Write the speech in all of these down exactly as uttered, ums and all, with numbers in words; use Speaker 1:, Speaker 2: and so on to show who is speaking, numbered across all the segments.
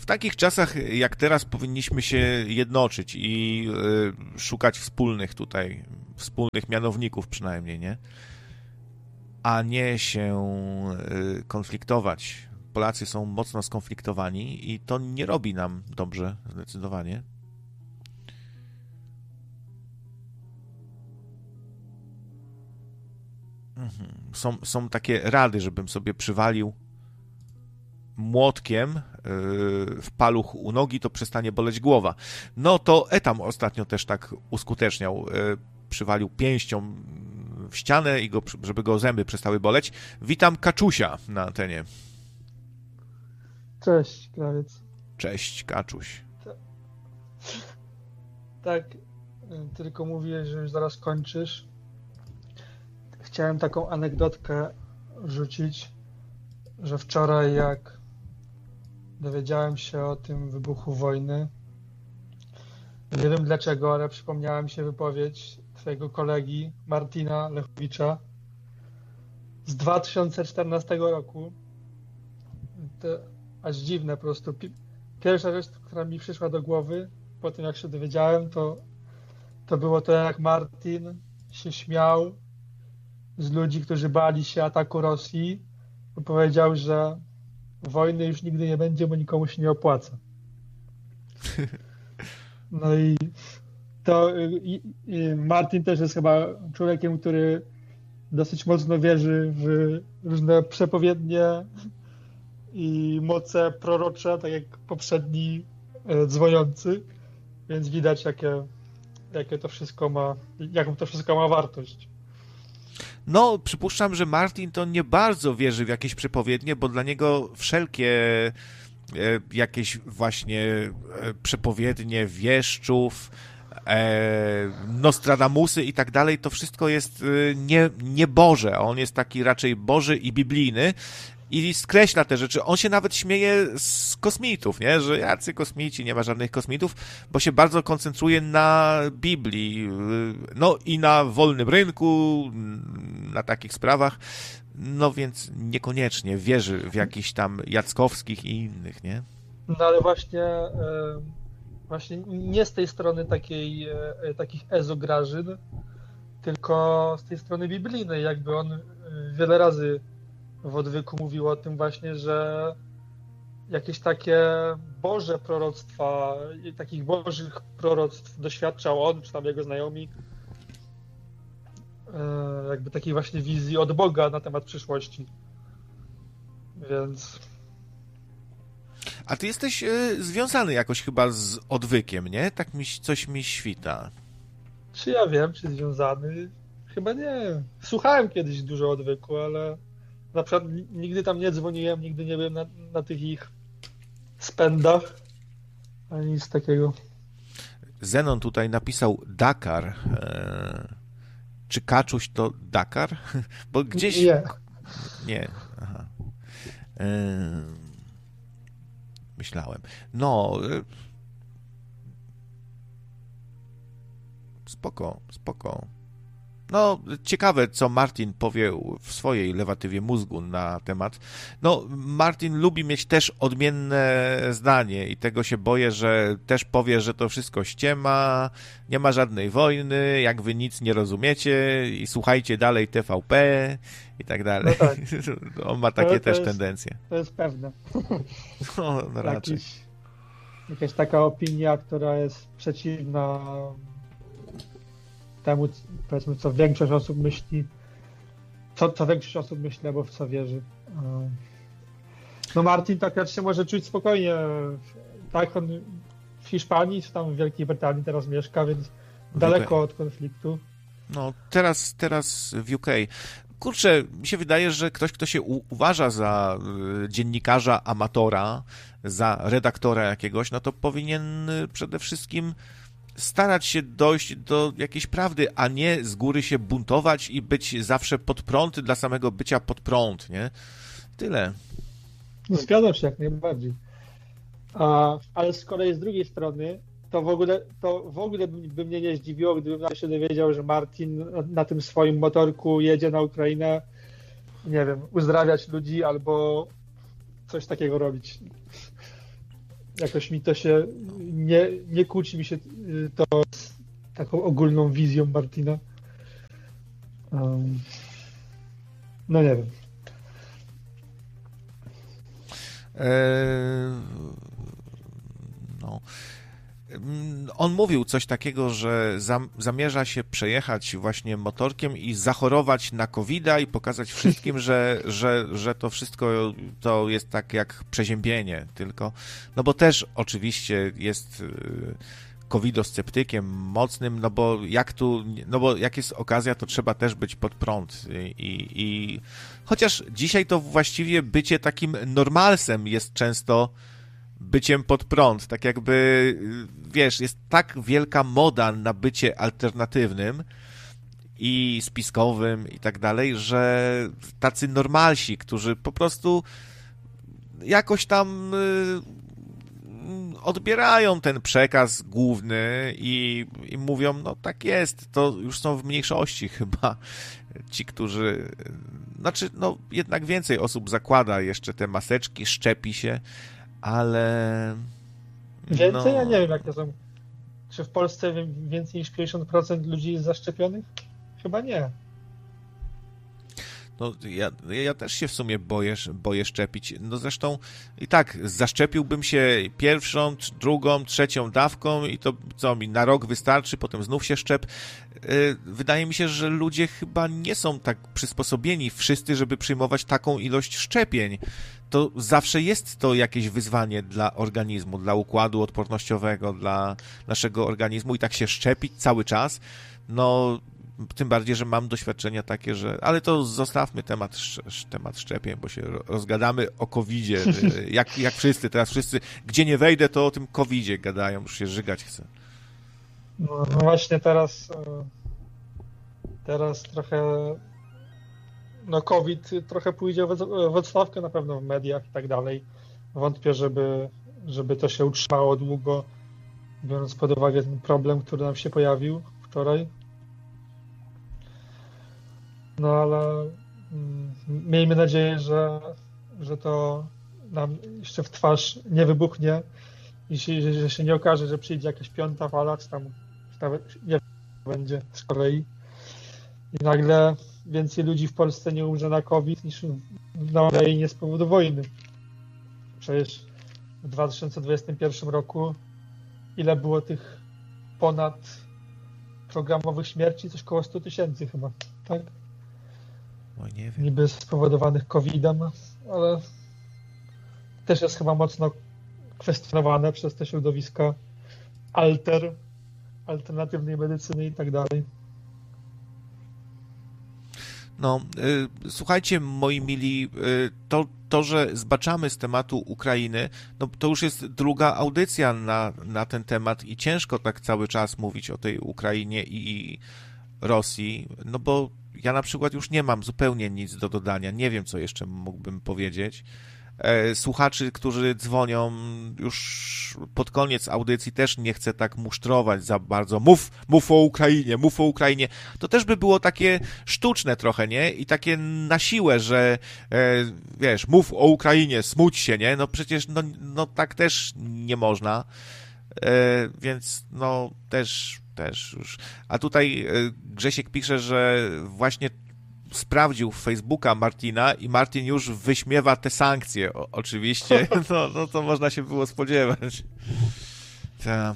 Speaker 1: W takich czasach jak teraz powinniśmy się jednoczyć i y, szukać wspólnych tutaj, wspólnych mianowników przynajmniej, nie? A nie się y, konfliktować. Polacy są mocno skonfliktowani i to nie robi nam dobrze, zdecydowanie. Mhm. Są, są takie rady, żebym sobie przywalił młotkiem w paluch u nogi, to przestanie boleć głowa. No to Etam ostatnio też tak uskuteczniał. Przywalił pięścią w ścianę, i go, żeby go zęby przestały boleć. Witam Kaczusia na antenie.
Speaker 2: Cześć, Krawiec.
Speaker 1: Cześć, Kaczuś.
Speaker 2: Tak, tylko mówiłeś, że już zaraz kończysz. Chciałem taką anegdotkę rzucić, że wczoraj jak dowiedziałem się o tym wybuchu wojny, nie wiem dlaczego, ale przypomniała mi się wypowiedź twojego kolegi Martina Lechowicza z dwa tysiące czternastego roku. To aż dziwne po prostu. Pierwsza rzecz, która mi przyszła do głowy po tym, jak się dowiedziałem, to, to było to, jak Martin się śmiał z ludzi, którzy bali się ataku Rosji, bo powiedział, że wojny już nigdy nie będzie, bo nikomu się nie opłaca. No i to i, i Martin też jest chyba człowiekiem, który dosyć mocno wierzy w różne przepowiednie i moce prorocze, tak jak poprzedni dzwoniący, więc widać, jakie, jakie to wszystko ma, jaką to wszystko ma wartość.
Speaker 1: No, przypuszczam, że Martin to nie bardzo wierzy w jakieś przepowiednie, bo dla niego wszelkie e, jakieś właśnie e, przepowiednie wieszczów, e, Nostradamusy i tak dalej, to wszystko jest e, nie, nie Boże. On jest taki raczej Boży i biblijny i skreśla te rzeczy. On się nawet śmieje z kosmitów, nie? Że jacy kosmici, nie ma żadnych kosmitów, bo się bardzo koncentruje na Biblii, no i na wolnym rynku, na takich sprawach, no więc niekoniecznie wierzy w jakichś tam Jackowskich i innych, nie?
Speaker 2: No ale właśnie, właśnie nie z tej strony takiej, takich ezograżyn, tylko z tej strony biblijnej, jakby on wiele razy w odwyku mówił o tym właśnie, że jakieś takie boże proroctwa, takich bożych proroctw doświadczał on, czy tam jego znajomi, jakby takiej właśnie wizji od Boga na temat przyszłości. Więc...
Speaker 1: A ty jesteś y, związany jakoś chyba z odwykiem, nie? Tak mi coś mi świta.
Speaker 2: Czy ja wiem, czy związany? Chyba nie. Słuchałem kiedyś dużo odwyku, ale na przykład nigdy tam nie dzwoniłem, nigdy nie byłem na, na tych ich spędach, ani nic takiego.
Speaker 1: Zenon tutaj napisał Dakar. Eee, czy Kaczuś to Dakar? Bo gdzieś...
Speaker 2: Nie.
Speaker 1: Nie. Aha. Eee, myślałem. No... Spoko, spoko. No, ciekawe, co Martin powie w swojej lewatywie mózgu na temat. No, Martin lubi mieć też odmienne zdanie i tego się boję, że też powie, że to wszystko ściema, nie ma żadnej wojny, jak wy nic nie rozumiecie i słuchajcie dalej T V P i tak dalej.
Speaker 2: No tak.
Speaker 1: On ma takie
Speaker 2: to
Speaker 1: też
Speaker 2: jest,
Speaker 1: tendencje.
Speaker 2: To jest pewne.
Speaker 1: No, no raczej.
Speaker 2: Jakiś, jakaś taka opinia, która jest przeciwna temu, powiedzmy, co większość osób myśli, co, co większość osób myśli, albo w co wierzy. No Martin tak się może czuć spokojnie. Tak, on w Hiszpanii, czy tam w Wielkiej Brytanii teraz mieszka, więc daleko od konfliktu.
Speaker 1: No, teraz, teraz w U K. Kurczę, mi się wydaje, że ktoś, kto się u- uważa za y, dziennikarza amatora, za redaktora jakiegoś, no to powinien y, przede wszystkim starać się dojść do jakiejś prawdy, a nie z góry się buntować i być zawsze pod prąd dla samego bycia pod prąd, nie? Tyle.
Speaker 2: No zgadzam się jak najbardziej. A, ale z kolei z drugiej strony, to w ogóle, to w ogóle by, by mnie nie zdziwiło, gdybym się dowiedział, że Martin na, na tym swoim motorku jedzie na Ukrainę, nie wiem, uzdrawiać ludzi albo coś takiego robić. Jakoś mi to się nie, nie kłóci mi się to z taką ogólną wizją Martina. Um, no nie wiem.
Speaker 1: Eee, no. On mówił coś takiego, że zam, zamierza się przejechać właśnie motorkiem i zachorować na kowida i pokazać wszystkim, że, że, że to wszystko to jest tak jak przeziębienie tylko. No bo też oczywiście jest kowidosceptykiem mocnym, no bo jak tu, no bo jak jest okazja, to trzeba też być pod prąd i, i chociaż dzisiaj to właściwie bycie takim normalsem jest często byciem pod prąd, tak jakby, wiesz, jest tak wielka moda na bycie alternatywnym i spiskowym i tak dalej, że tacy normalsi, którzy po prostu jakoś tam odbierają ten przekaz główny i, i mówią, no tak jest, to już są w mniejszości chyba ci, którzy, znaczy, no jednak więcej osób zakłada jeszcze te maseczki, szczepi się, ale...
Speaker 2: Więcej?
Speaker 1: No...
Speaker 2: Ja nie wiem, jak to są. Czy w Polsce więcej niż pięćdziesiąt procent ludzi jest zaszczepionych? Chyba nie.
Speaker 1: No, ja, ja też się w sumie boję, boję szczepić. No zresztą i tak zaszczepiłbym się pierwszą, drugą, trzecią dawką i to co mi na rok wystarczy, potem znów się szczep. Wydaje mi się, że ludzie chyba nie są tak przysposobieni wszyscy, żeby przyjmować taką ilość szczepień. To zawsze jest to jakieś wyzwanie dla organizmu, dla układu odpornościowego, dla naszego organizmu i tak się szczepić cały czas, no tym bardziej, że mam doświadczenia takie, że... Ale to zostawmy temat, temat szczepień, bo się rozgadamy o kowidzie, jak, jak wszyscy, teraz wszyscy, gdzie nie wejdę, to o tym kowidzie gadają, już się żygać chcę.
Speaker 2: No, no właśnie teraz teraz trochę no COVID trochę pójdzie w odstawkę na pewno w mediach i tak dalej. Wątpię, żeby, żeby to się utrzymało długo, biorąc pod uwagę ten problem, który nam się pojawił wczoraj. No ale mm, miejmy nadzieję, że, że to nam jeszcze w twarz nie wybuchnie i się, że się nie okaże, że przyjdzie jakaś piąta fala, czy tam czy nawet nie będzie z Korei i nagle więcej ludzi w Polsce nie umrze na COVID niż na Ukrainie z powodu wojny. Przecież w dwa tysiące dwudziestym pierwszym roku ile było tych ponad programowych śmierci? Coś koło sto tysięcy chyba, tak?
Speaker 1: No nie wiem.
Speaker 2: Niby spowodowanych kowidem, ale też jest chyba mocno kwestionowane przez te środowiska alter, alternatywnej medycyny i tak dalej.
Speaker 1: No, y, słuchajcie, moi mili, y, to, to, że zbaczamy z tematu Ukrainy, no to już jest druga audycja na, na ten temat i ciężko tak cały czas mówić o tej Ukrainie i Rosji, no bo ja na przykład już nie mam zupełnie nic do dodania, nie wiem, co jeszcze mógłbym powiedzieć. Słuchaczy, którzy dzwonią już pod koniec audycji, też nie chcę tak musztrować za bardzo. Mów, mów o Ukrainie, mów o Ukrainie. To też by było takie sztuczne trochę, nie? I takie na siłę, że e, wiesz, mów o Ukrainie, smuć się, nie? No przecież no, no tak też nie można. E, więc no też, też już. A tutaj e, Grzesiek pisze, że właśnie sprawdził Facebooka Martina i Martin już wyśmiewa te sankcje. O, oczywiście, no, no to można się było spodziewać. Ta.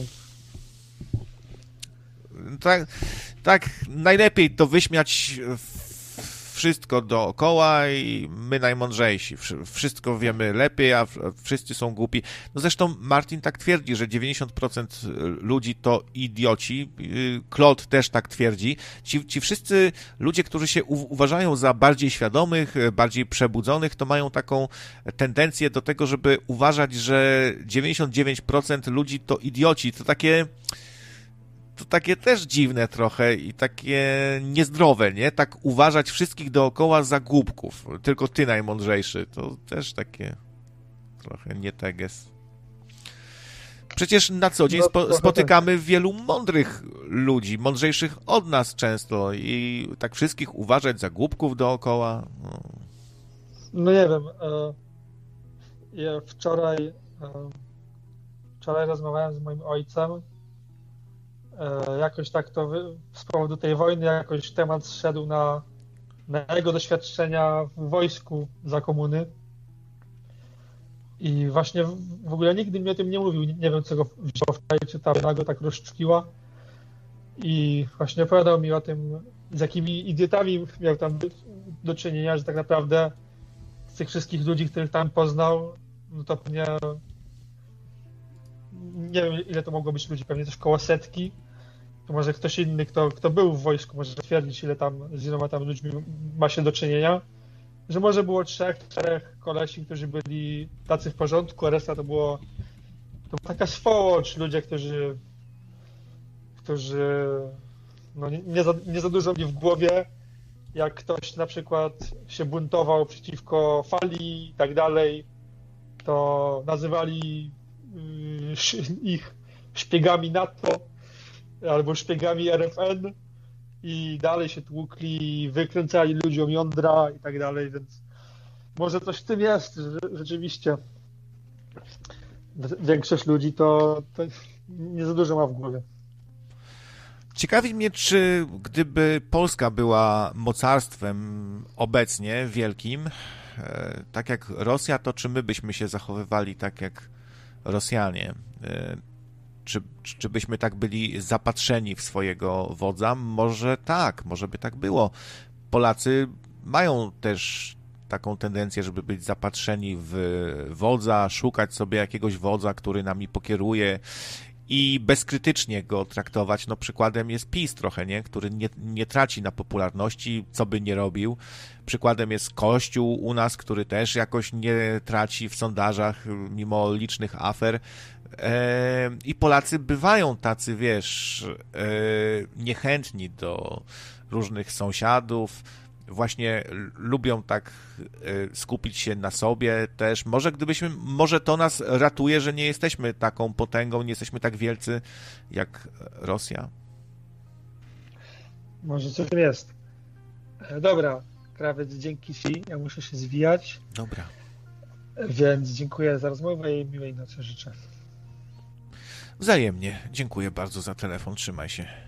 Speaker 1: Tak, tak, najlepiej to wyśmiać wszystko dookoła i my najmądrzejsi. Wszystko wiemy lepiej, a wszyscy są głupi. No zresztą Martin tak twierdzi, że dziewięćdziesiąt procent ludzi to idioci. Claude też tak twierdzi. Ci, ci wszyscy ludzie, którzy się u- uważają za bardziej świadomych, bardziej przebudzonych, to mają taką tendencję do tego, żeby uważać, że dziewięćdziesiąt dziewięć procent ludzi to idioci. To takie... To takie też dziwne trochę i takie niezdrowe, nie? Tak uważać wszystkich dookoła za głupków. Tylko ty najmądrzejszy. To też takie trochę nie teges. Przecież na co dzień spo, spotykamy wielu mądrych ludzi, mądrzejszych od nas często i tak wszystkich uważać za głupków dookoła. No,
Speaker 2: no nie wiem. Ja wczoraj wczoraj rozmawiałem z moim ojcem. E, jakoś tak to wy... z powodu tej wojny jakoś temat zszedł na, na jego doświadczenia w wojsku za komuny. I właśnie w, w ogóle nigdy mi o tym nie mówił. Nie wiem, co go wzięło wczoraj, czy ta wojna go tak rozczkiła. I właśnie opowiadał mi o tym, z jakimi idiotami miał tam do, do czynienia, że tak naprawdę z tych wszystkich ludzi, których tam poznał, no to pewnie nie wiem, ile to mogło być ludzi, pewnie też koło setki. To może ktoś inny, kto, kto był w wojsku, może twierdzić, ile tam, z iloma tam ludźmi ma się do czynienia. Że może było trzech, czterech kolesi, którzy byli tacy w porządku, a reszta to było, to była taka swołocz, ludzie, którzy którzy no nie, nie, za, nie za dużo mieli w głowie, jak ktoś na przykład się buntował przeciwko fali i tak dalej, to nazywali y, ich szpiegami NATO albo szpiegami R F N i dalej się tłukli, wykręcali ludziom jądra i tak dalej, więc może coś w tym jest, że rzeczywiście większość ludzi to, to nie za dużo ma w głowie.
Speaker 1: Ciekawi mnie, czy gdyby Polska była mocarstwem obecnie wielkim, tak jak Rosja, to czy my byśmy się zachowywali tak jak Rosjanie? Czy, czy byśmy tak byli zapatrzeni w swojego wodza? Może tak, może by tak było. Polacy mają też taką tendencję, żeby być zapatrzeni w wodza, szukać sobie jakiegoś wodza, który nami pokieruje i bezkrytycznie go traktować. No przykładem jest PiS trochę, nie? Który nie, nie traci na popularności, co by nie robił. Przykładem jest Kościół u nas, który też jakoś nie traci w sondażach, mimo licznych afer. E, I Polacy bywają tacy, wiesz, e, niechętni do różnych sąsiadów, właśnie lubią tak skupić się na sobie też. Może gdybyśmy, może to nas ratuje, że nie jesteśmy taką potęgą, nie jesteśmy tak wielcy jak Rosja.
Speaker 2: Może coś jest. Dobra, Krawiec, dzięki Ci. Ja muszę się zwijać.
Speaker 1: Dobra.
Speaker 2: Więc dziękuję za rozmowę i miłej nocy życzę.
Speaker 1: Wzajemnie. Dziękuję bardzo za telefon. Trzymaj się.